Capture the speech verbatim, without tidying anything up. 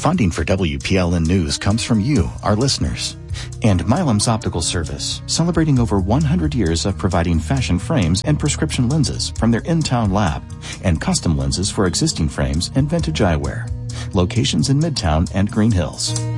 Funding for W P L N News comes from you, our listeners. And Milam's Optical Service, celebrating over one hundred years of providing fashion frames and prescription lenses from their in-town lab, and custom lenses for existing frames and vintage eyewear. Locations in Midtown and Green Hills.